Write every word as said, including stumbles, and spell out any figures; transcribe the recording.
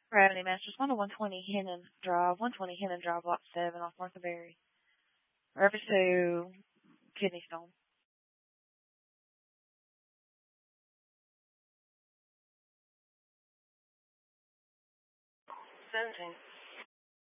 Gravity Masters, one to one twenty Hennon Drive, one twenty Hennon Drive, Lot seven off Martha Berry. Reference to kidney stone. seventeen.